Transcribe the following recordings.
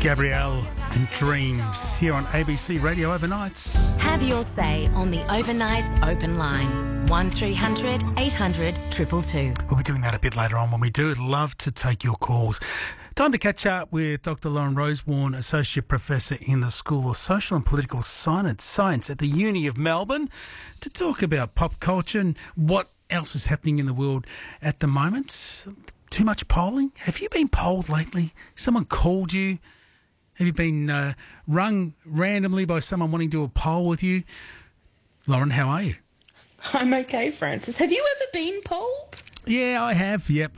Gabrielle and Dreams here on ABC Radio Overnights. Have your say on the Overnights Open Line. 1300 800 222. We'll be doing that a bit later on when we do. I'd love to take your calls. Time to catch up with Dr. Lauren Rosewarne, Associate Professor in the School of Social and Political Science at the Uni of Melbourne, to talk about pop culture and what else is happening in the world at the moment. Too much polling? Have you been polled lately? Someone called you? Have you been rung randomly by someone wanting to do a poll with you? Lauren, how are you? I'm okay, Francis. Have you ever been polled? Yeah, I have, yep.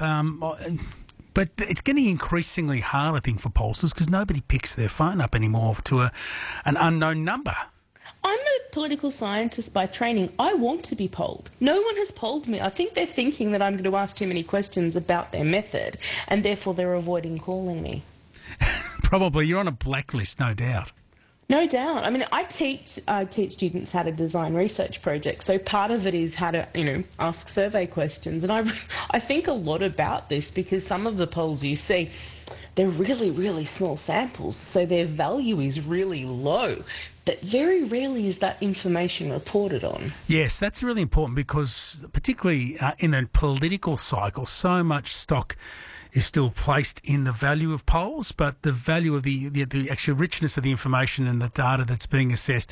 But it's getting increasingly hard, I think, for pollsters because nobody picks their phone up anymore to an unknown number. I'm a political scientist by training. I want to be polled. No one has polled me. I think they're thinking that I'm going to ask too many questions about their method, and therefore they're avoiding calling me. Probably. You're on a blacklist, no doubt. No doubt. I mean, I teach students how to design research projects. So part of it is how to, ask survey questions. And I think a lot about this because some of the polls you see, they're really, really small samples. So their value is really low. But very rarely is that information reported on. Yes, that's really important because particularly in a political cycle, so much stock is still placed in the value of polls, but the value of the actual richness of the information and the data that's being assessed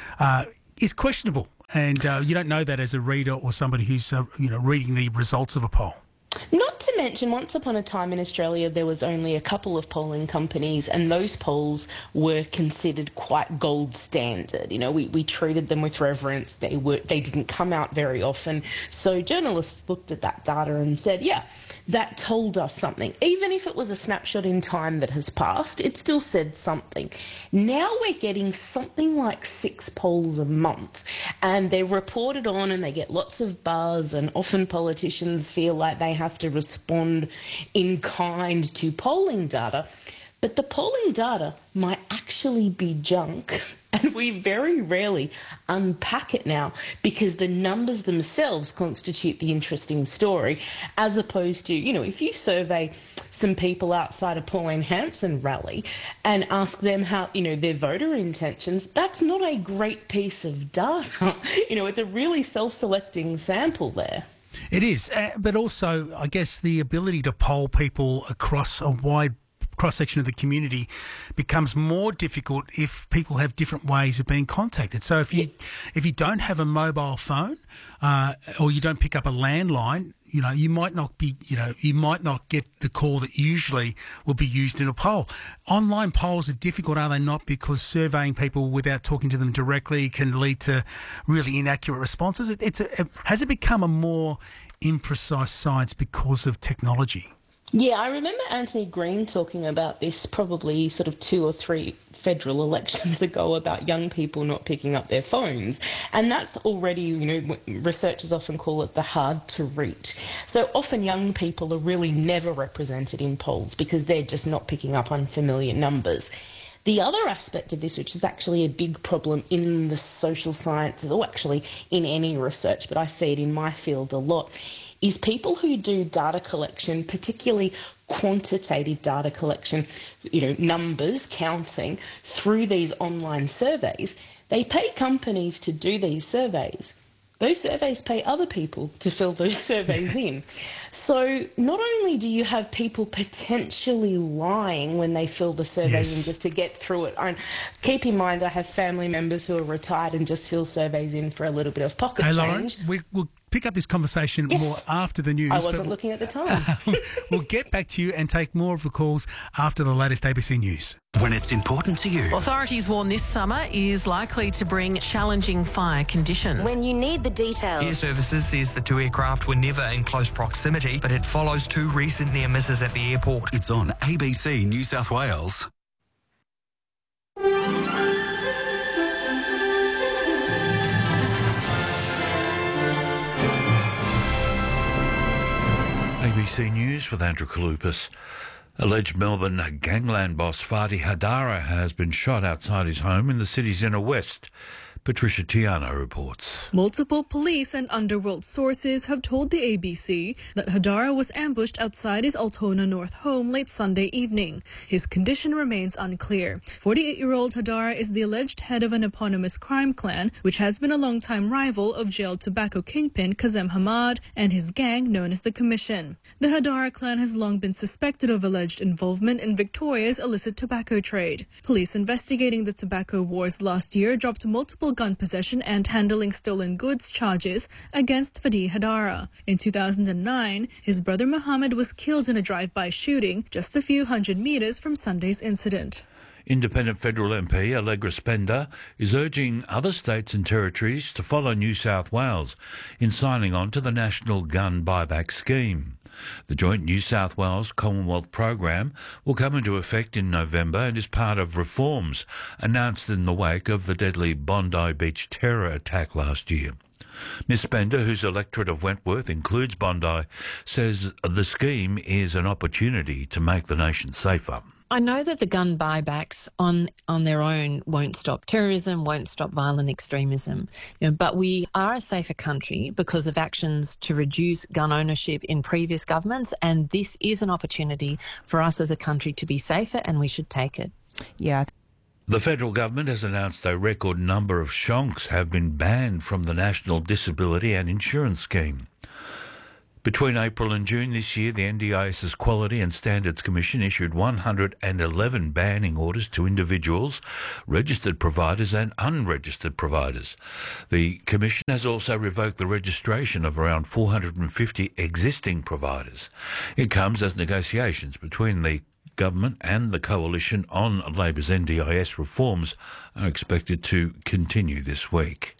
is questionable. And you don't know that as a reader or somebody who's reading the results of a poll. Not to mention, once upon a time in Australia, there was only a couple of polling companies, and those polls were considered quite gold standard. We treated them with reverence. They didn't come out very often. So journalists looked at that data and said, yeah, that told us something. Even if it was a snapshot in time that has passed, it still said something. Now we're getting something like 6 polls a month, and they're reported on and they get lots of buzz, and often politicians feel like they have to respond in kind to polling data. But the polling data might actually be junk, and we very rarely unpack it now because the numbers themselves constitute the interesting story, as opposed to, if you survey some people outside a Pauline Hanson rally and ask them how, their voter intentions, that's not a great piece of data. It's a really self-selecting sample there. It is, but also, I guess, the ability to poll people across a wide cross-section of the community becomes more difficult if people have different ways of being contacted. So if you don't have a mobile phone or you don't pick up a landline, you might not get the call that usually will be used in a poll. Online polls are difficult, are they not? Because surveying people without talking to them directly can lead to really inaccurate responses. Has it become a more imprecise science because of technology? Yeah, I remember Anthony Green talking about this probably sort of 2 or 3 federal elections ago about young people not picking up their phones. And that's already, researchers often call it the hard to reach. So often young people are really never represented in polls because they're just not picking up unfamiliar numbers. The other aspect of this, which is actually a big problem in the social sciences, or actually in any research, but I see it in my field a lot, is people who do data collection, particularly quantitative data collection, numbers, counting, through these online surveys, they pay companies to do these surveys. Those surveys pay other people to fill those surveys in. So not only do you have people potentially lying when they fill the survey in just to get through it. Keep in mind, I have family members who are retired and just fill surveys in for a little bit of pocket change. Lauren, we'll pick up this conversation more after the news. I wasn't looking at the time. We'll get back to you and take more of the calls after the latest ABC News. When it's important to you. Authorities warn this summer is likely to bring challenging fire conditions. When you need the details. Air Services says the 2 aircraft were never in close proximity, but it follows 2 recent near misses at the airport. It's on ABC New South Wales. ABC News with Andrew Kalupas. Alleged Melbourne gangland boss Fadi Hadara has been shot outside his home in the city's inner west. Patricia Tiano reports. Multiple police and underworld sources have told the ABC that Hadara was ambushed outside his Altona North home late Sunday evening. His condition remains unclear. 48-year-old Hadara is the alleged head of an eponymous crime clan, which has been a long-time rival of jailed tobacco kingpin Kazem Hamad and his gang known as the Commission. The Hadara clan has long been suspected of alleged involvement in Victoria's illicit tobacco trade. Police investigating the tobacco wars last year dropped multiple gun possession and handling stolen goods charges against Fadi Hadara. In 2009, his brother Mohammed was killed in a drive-by shooting just a few hundred meters from Sunday's incident. Independent federal MP Allegra Spender is urging other states and territories to follow New South Wales in signing on to the National Gun Buyback Scheme. The joint New South Wales Commonwealth program will come into effect in November and is part of reforms announced in the wake of the deadly Bondi Beach terror attack last year. Ms Spender, whose electorate of Wentworth includes Bondi, says the scheme is an opportunity to make the nation safer. I know that the gun buybacks on their own won't stop terrorism, won't stop violent extremism, but we are a safer country because of actions to reduce gun ownership in previous governments, and this is an opportunity for us as a country to be safer, and we should take it. Yeah. The federal government has announced a record number of shonks have been banned from the National Disability and Insurance Scheme. Between April and June this year, the NDIS's Quality and Standards Commission issued 111 banning orders to individuals, registered providers and unregistered providers. The Commission has also revoked the registration of around 450 existing providers. It comes as negotiations between the government and the coalition on Labor's NDIS reforms are expected to continue this week.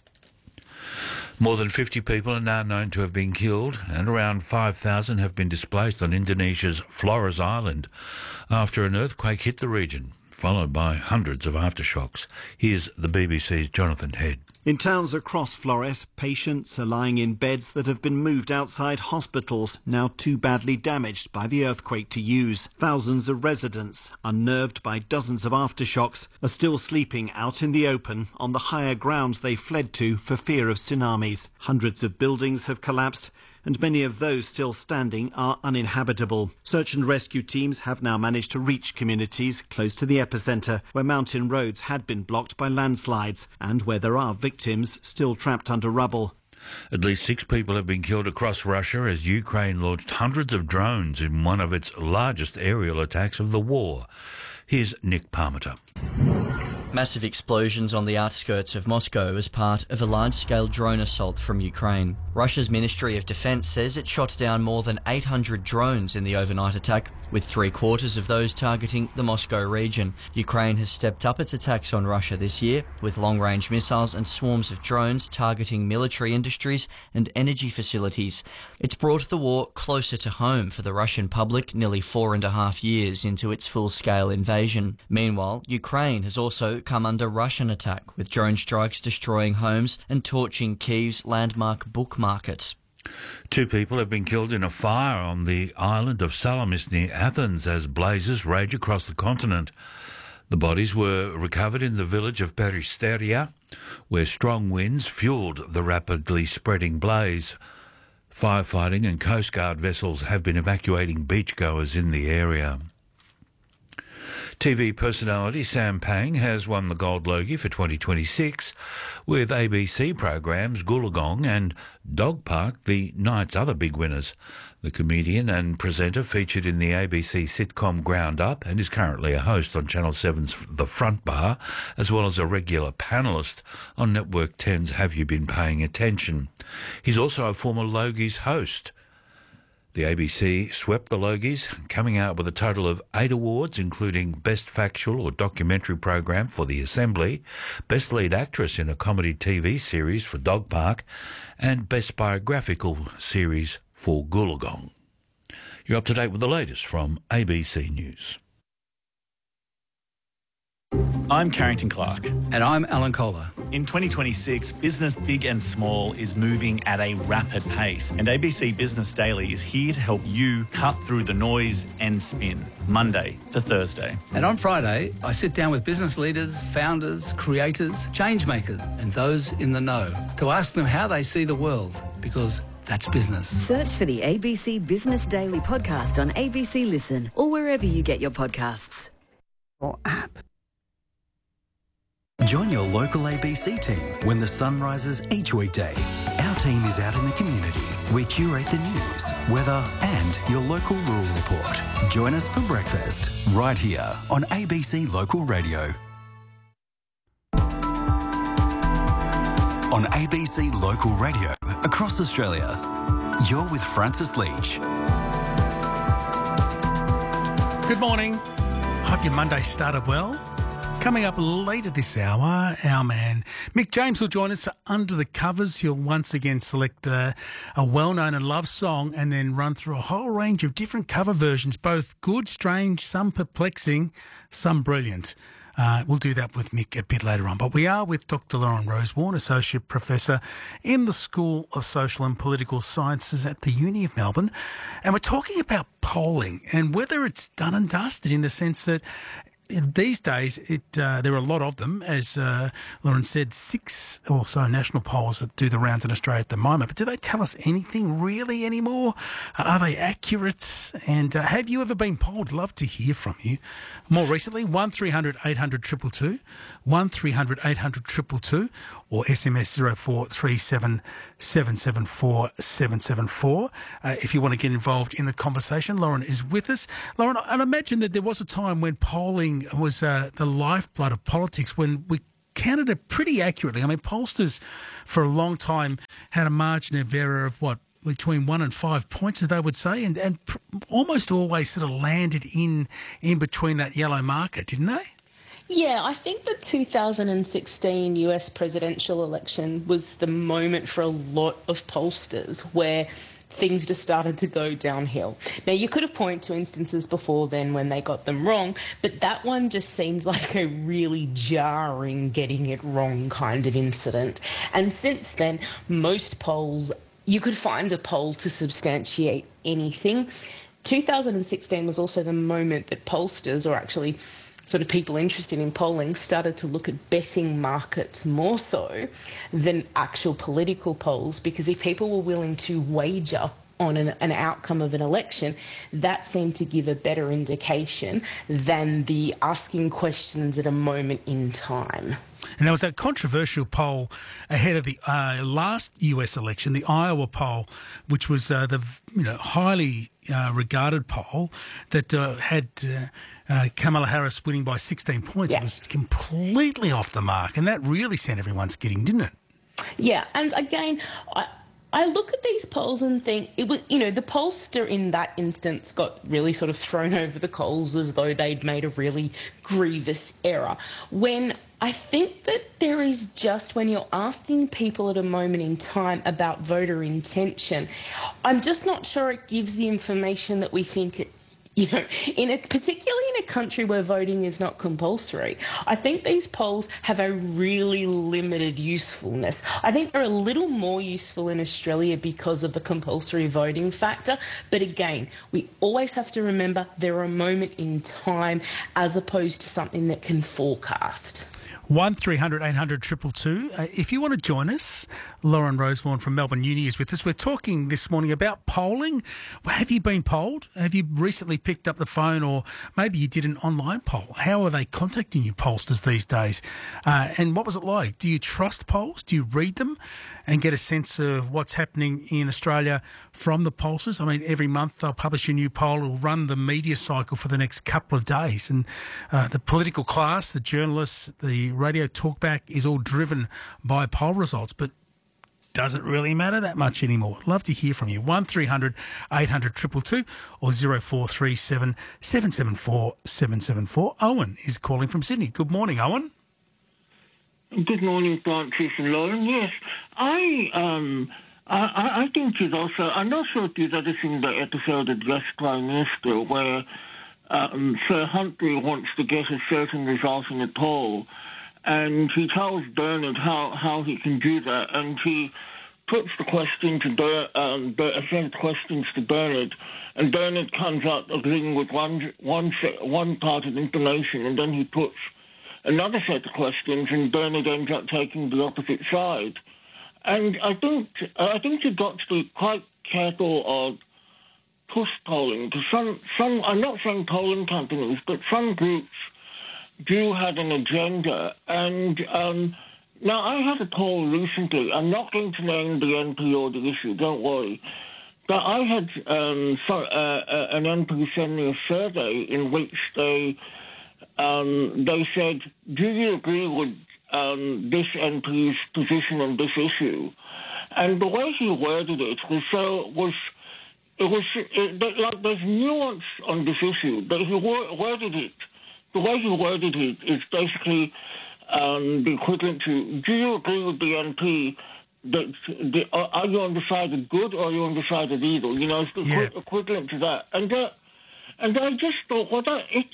More than 50 people are now known to have been killed and around 5,000 have been displaced on Indonesia's Flores Island after an earthquake hit the region, followed by hundreds of aftershocks. Here's the BBC's Jonathan Head. In towns across Flores, patients are lying in beds that have been moved outside hospitals, now too badly damaged by the earthquake to use. Thousands of residents, unnerved by dozens of aftershocks, are still sleeping out in the open on the higher grounds they fled to for fear of tsunamis. Hundreds of buildings have collapsed, and many of those still standing are uninhabitable. Search and rescue teams have now managed to reach communities close to the epicentre, where mountain roads had been blocked by landslides and where there are victims still trapped under rubble. At least 6 people have been killed across Russia as Ukraine launched hundreds of drones in one of its largest aerial attacks of the war. Here's Nick Parmenter. Massive explosions on the outskirts of Moscow as part of a large-scale drone assault from Ukraine. Russia's Ministry of Defense says it shot down more than 800 drones in the overnight attack, with 3/4 of those targeting the Moscow region. Ukraine has stepped up its attacks on Russia this year, with long-range missiles and swarms of drones targeting military industries and energy facilities. It's brought the war closer to home for the Russian public nearly 4.5 years into its full-scale invasion. Meanwhile, Ukraine has also come under Russian attack, with drone strikes destroying homes and torching Kyiv's landmark book markets. 2 people have been killed in a fire on the island of Salamis near Athens as blazes rage across the continent. The bodies were recovered in the village of Peristeria, where strong winds fuelled the rapidly spreading blaze. Firefighting and Coast Guard vessels have been evacuating beachgoers in the area. TV personality Sam Pang has won the Gold Logie for 2026, with ABC programs Goolagong and Dog Park the night's other big winners. The comedian and presenter featured in the ABC sitcom Ground Up and is currently a host on Channel 7's The Front Bar, as well as a regular panellist on Network 10's Have You Been Paying Attention? He's also a former Logies host. The ABC swept the Logies, coming out with a total of 8 awards, including Best Factual or Documentary Program for The Assembly, Best Lead Actress in a Comedy TV Series for Dog Park, and Best Biographical Series for Goolagong. You're up to date with the latest from ABC News. I'm Carrington Clark. And I'm Alan Kohler. In 2026, business big and small is moving at a rapid pace, and ABC Business Daily is here to help you cut through the noise and spin, Monday to Thursday. And on Friday, I sit down with business leaders, founders, creators, change makers, and those in the know to ask them how they see the world, because that's business. Search for the ABC Business Daily podcast on ABC Listen or wherever you get your podcasts. Or app. Join your local ABC team when the sun rises each weekday. Our team is out in the community. We curate the news, weather and your local rural report. Join us for breakfast right here on ABC Local Radio. On ABC Local Radio across Australia, you're with Francis Leach. Good morning. Hope your Monday started well. Coming up later this hour, our man Mick James will join us for Under the Covers. He'll once again select a well-known and loved song and then run through a whole range of different cover versions, both good, strange, some perplexing, some brilliant. We'll do that with Mick a bit later on. But we are with Dr. Lauren Rosewarne, Associate Professor in the School of Social and Political Sciences at the Uni of Melbourne. And we're talking about polling and whether it's done and dusted in the sense that these days, there are a lot of them, as Lauren said, 6 or so national polls that do the rounds in Australia at the moment. But do they tell us anything really anymore? Are they accurate? And have you ever been polled? Love to hear from you. More recently, 1300 800 222, 1300 800 222, or SMS 0437 774 774. If you want to get involved in the conversation, Lauren is with us. Lauren, I imagine that there was a time when polling was the lifeblood of politics, when we counted it pretty accurately. I mean, pollsters for a long time had a margin of error of between 1 and 5 points, as they would say, and almost always sort of landed in between that yellow marker, didn't they? Yeah, I think the 2016 US presidential election was the moment for a lot of pollsters where things just started to go downhill. Now, you could have pointed to instances before then when they got them wrong, but that one just seemed like a really jarring getting it wrong kind of incident. And since then, most polls, you could find a poll to substantiate anything. 2016 was also the moment that pollsters, or actually sort of people interested in polling, started to look at betting markets more so than actual political polls, because if people were willing to wager on an outcome of an election, that seemed to give a better indication than the asking questions at a moment in time. And there was that controversial poll ahead of the last US election, the Iowa poll, which was the highly regarded poll that had Kamala Harris winning by 16 points. Yeah. It was completely off the mark, and that really sent everyone skidding, didn't it? Yeah, and again, I look at these polls and think it was, the pollster in that instance got really sort of thrown over the coals as though they'd made a really grievous error. When I think that there is just, when you're asking people at a moment in time about voter intention, I'm just not sure it gives the information that we think particularly in a country where voting is not compulsory. I think these polls have a really limited usefulness. I think they're a little more useful in Australia because of the compulsory voting factor. But again, we always have to remember they're a moment in time as opposed to something that can forecast. 1300 800 222. If you want to join us, Lauren Rosewarne from Melbourne Uni is with us. We're talking this morning about polling. Have you been polled? Have you recently picked up the phone, or maybe you did an online poll? How are they contacting you, pollsters, these days? And what was it like? Do you trust polls? Do you read them and get a sense of what's happening in Australia from the pollsters? I mean, every month they'll publish a new poll. It'll run the media cycle for the next couple of days. And the political class, the journalists, the radio talkback is all driven by poll results. But doesn't really matter that much anymore. I'd love to hear from you. 1300 800 222 or 0437 774 774. Owen is calling from Sydney. Good morning, Owen. Good morning, Francis and Lauren. Yes, I think it's also, I'm not sure if you've ever seen the episode of Yes Prime Minister where Sir Huntly wants to get a certain result in a poll, and he tells Bernard how he can do that, and he puts the question to sends questions to Bernard, and Bernard comes out agreeing with one part of information, and then he puts another set of questions, and Bernard ends up taking the opposite side. And I think you've got to be quite careful of push polling, because some I'm not saying polling companies, but some groups do have an agenda. And now I had a poll recently. I'm not going to name the MP or the issue, don't worry. But I had an MP send me a survey in which they said, do you agree with this MP's position on this issue? And the way he worded it was like there's nuance on this are but he worded it. The way he worded it is basically the equivalent to, do you agree with the MP that are you on the side of good or are you on the side of evil? You know, it's the equivalent to that. And I just thought, well, if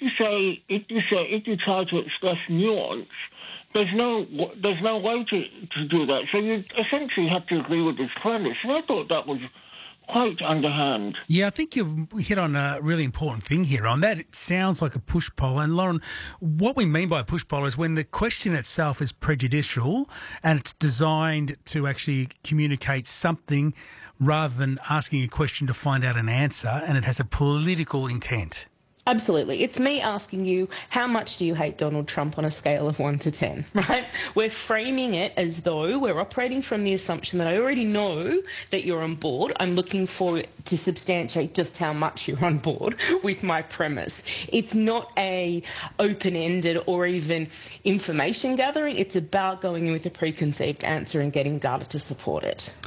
you try to express nuance, there's no way to do that. So you essentially have to agree with his premise. And I thought that was quite underhand. Yeah, I think you've hit on a really important thing here. On that, it sounds like a push poll. And Lauren, what we mean by a push poll is when the question itself is prejudicial and it's designed to actually communicate something rather than asking a question to find out an answer, and it has a political intent. Absolutely. It's me asking you, how much do you hate Donald Trump on a scale of 1 to 10, right? We're framing it as though we're operating from the assumption that I already know that you're on board. I'm looking for it to substantiate just how much you're on board with my premise. It's not a open-ended or even information gathering. It's about going in with a preconceived answer and getting data to support it.